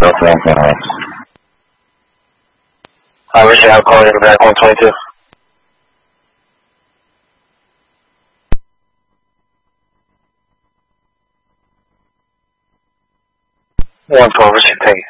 Richard, I'll call you back 122. 112, Richard, take it.